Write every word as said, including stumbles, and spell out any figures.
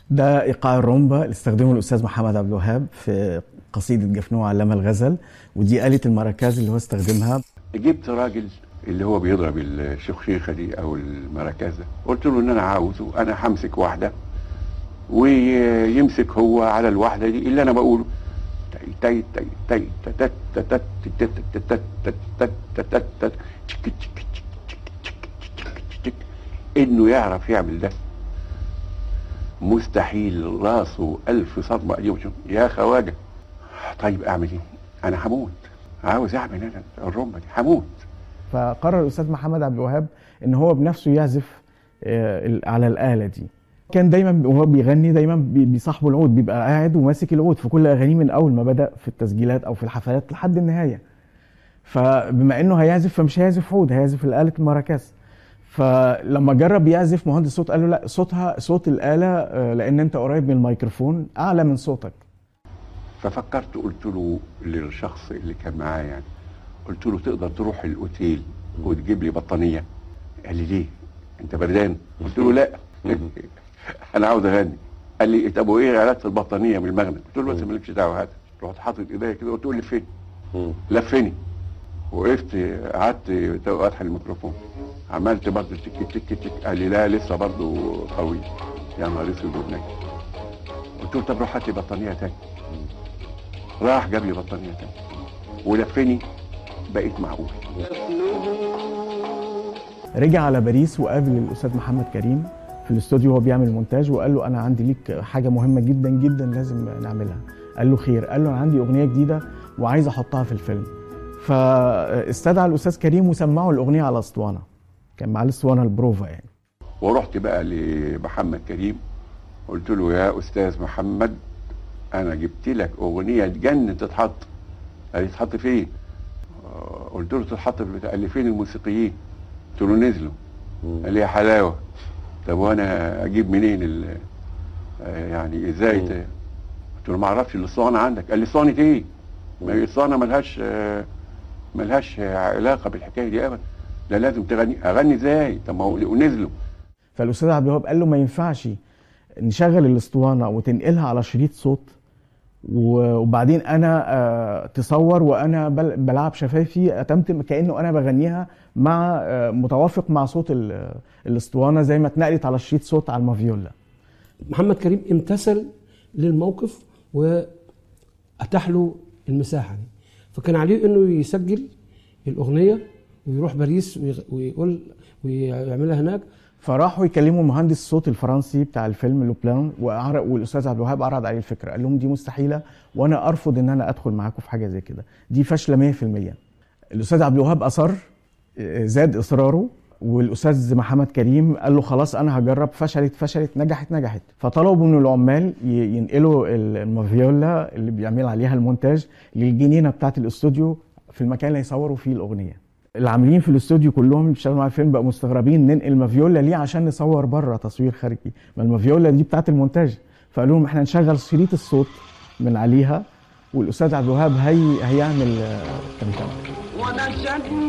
ده ايقاع الرومبا اللي استخدمه الاستاذ محمد عبد الوهاب في قصيده جفنوه علامه الغزل، ودي آلة المراكاز اللي هو استخدمها. جبت راجل اللي هو بيضرب الشخشيخه دي او المراكزه، قلت له ان انا عاوزه انا همسك واحده ويمسك هو على الواحده دي اللي انا بقوله تاي تاي تاي تاي تاي تاي تاي انه يعرف يعمل ده مستحيل، راسه الف صدمه يا خواجه. طيب اعمل ايه؟ انا هموت، عاوز اعمل انا الرمبه دي هموت. فقرر الاستاذ محمد عبد الوهاب ان هو بنفسه يعزف على الآلة دي. كان دايما وهو بيغني دايما بيصاحبه العود، بيبقى قاعد وماسك العود في كل اغانيه من اول ما بدأ في التسجيلات او في الحفلات لحد النهايه. فبما انه هيعزف فمش هيعزف عود، هيعزف الآلة المراكز. فلما جرب يعزف مهندس صوت قال له لا، صوتها صوت الآلة لان انت قريب من الميكروفون اعلى من صوتك. ففكرت قلت له للشخص اللي كان معاه يعني، قلت له تقدر تروح الاوتيل وتجيب لي بطانيه؟ قال لي ليه؟ انت بردان؟ قلت له لا انا عاوز اغني. قال لي طب وايه علاقه البطانيه بالمغنى؟ قلت له بس مالكش دعوه هات. رحت حاطط ايديا كده قلت له لفني، لفني وقفت قعدت فتح الميكروفون عملت برضه تك تك تك. قال لي لا لسه برضه قوي. يا نهار اسود ودنك. قلت له طب روح هات لي بطانيه تاني. راح جاب لي بطانيه تاني ولفني بقيت معقول. رجع على باريس وقابل الاستاذ محمد كريم في الاستوديو وهو بيعمل مونتاج، وقال له انا عندي ليك حاجه مهمه جدا جدا لازم نعملها. قال له خير؟ قال له انا عندي اغنيه جديده وعايز احطها في الفيلم. فاستدعى الاستاذ كريم وسمعه الاغنيه على اسطوانه، كان معاه الاسطوانه البروفا يعني. ورحت بقى لمحمد كريم قلت له يا استاذ محمد انا جبت لك اغنيه تجنن تتحط. قال لي تتحط فين؟ قلت له تتحط في البتاع. قال لي فين الموسيقيين؟ قلت له نزلوا. قال لي يا حلاوه. طب وانا اجيب منين ال يعني ازاي؟ قلت له ما اعرفش الاسطوانه عندك. قال لي اسطوانه ايه؟ ما هي الاسطوانه ملهاش ملهاش علاقه بالحكايه دي ابدا. لا لازم تغني. اغني ازاي؟ طب ما هو ونزلوا. فالاستاذ عبد الوهاب قال له ما ينفعش نشغل الاسطوانه وتنقلها على شريط صوت وبعدين انا تصور وانا بلعب شفايفي اتمتم كانه انا بغنيها مع متوافق مع صوت الاسطوانه زي ما اتنقلت على شريط صوت على المافيولا. محمد كريم امتثل للموقف واتاح له المساحه دي، فكان عليه انه يسجل الاغنيه ويروح باريس ويقول ويعملها هناك. فراحوا يكلموا مهندس الصوت الفرنسي بتاع الفيلم لوبلان، والاستاذ عبد الوهاب عرض عليه الفكره، قال لهم دي مستحيله وانا ارفض ان انا ادخل معاكم في حاجه زي كده، دي فاشله مية في المية. الاستاذ عبد الوهاب اصر، زاد اصراره، والاستاذ محمد كريم قال له خلاص انا هجرب. فشلت فشلت نجحت نجحت. فطلبوا من العمال ينقلوا المافيولا اللي بيعمل عليها المونتاج للجنينه بتاعه الاستوديو في المكان اللي هيصوروا فيه الاغنيه. العاملين في الاستوديو كلهم اللي بيشتغلوا على الفيلم بقوا مستغربين ننقل مافيولا ليه عشان نصور بره تصوير خارجي، ما المافيولا دي بتاعه المونتاج. فقالوا لهم احنا نشغل شريط الصوت من عليها والاستاذ عبد الوهاب هي هيعمل تمتم.